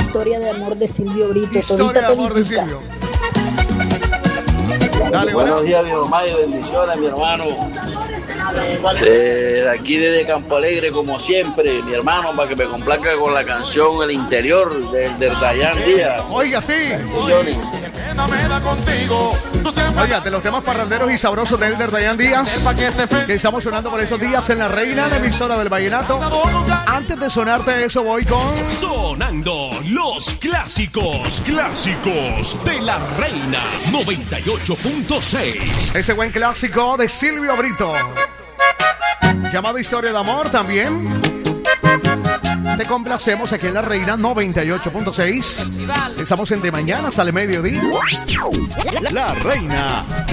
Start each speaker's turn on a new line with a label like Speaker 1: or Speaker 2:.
Speaker 1: Historia de amor de Silvio Brito.
Speaker 2: Historia de amor de Silvio. Dale,
Speaker 3: buenos días, mi mamá, y bendiciones, mi hermano. Aquí desde Campo Alegre, como siempre, mi hermano, para que me complazca con la canción El Interior del Dayan Díaz.
Speaker 2: Oiga, sí. Oiga, de los temas parranderos y sabrosos de Elder Dayan Díaz, que estamos sonando por esos días en La Reina, la emisora del vallenato. Antes de sonarte eso, voy con...
Speaker 4: Sonando los clásicos de La Reina 98.6.
Speaker 2: Ese buen clásico de Silvio Brito, llamado Historia de Amor, también. Te complacemos aquí en La Reina 98.6. Estamos en De Mañana, sale mediodía.
Speaker 5: La Reina.